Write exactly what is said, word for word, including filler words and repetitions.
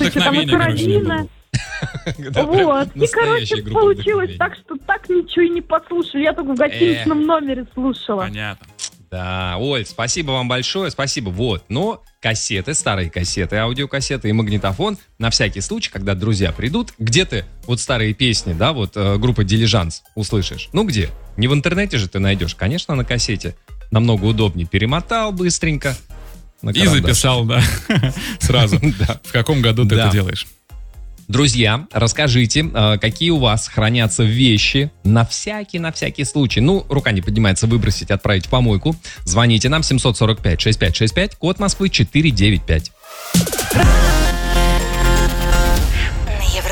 короче, там и Каролина. Вот. И, короче, получилось так, что так ничего и не послушали. Я только в гостиничном номере слушала. Понятно. Да, Оль, спасибо вам большое, спасибо. Вот, но кассеты, старые кассеты, аудиокассеты и магнитофон на всякий случай, когда друзья придут, где ты вот старые песни, да, вот э, группа «Дилижанс» услышишь. Ну где? Не в интернете же ты найдешь, конечно, на кассете. Намного удобнее. Перемотал быстренько. И записал, да, сразу. В каком году ты это делаешь? Друзья, расскажите, какие у вас хранятся вещи на всякий, на всякий случай. Ну, рука не поднимается выбросить, отправить в помойку. Звоните нам семь сорок пять шестьдесят пять шестьдесят пять, код Москвы четыреста девяносто пять.